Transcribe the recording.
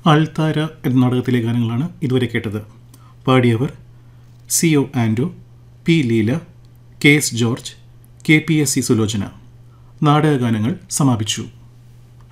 അൾത്താര എന്ന നാടകത്തിലെ ഗാനങ്ങളാണ് ഇതുവരെ കേട്ടത്. പാടിയവർ CO Andrew, P Leela, KS George, KPSC Sulochana. നാടകഗാനങ്ങൾ സമാപിച്ചു.